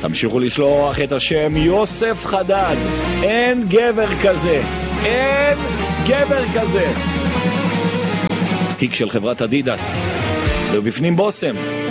תמשיכו לשלוח את השם יוסף חדד. אין גבר כזה, אין גבר כזה. תיק של חברת אדידס, ובפנים בוסם.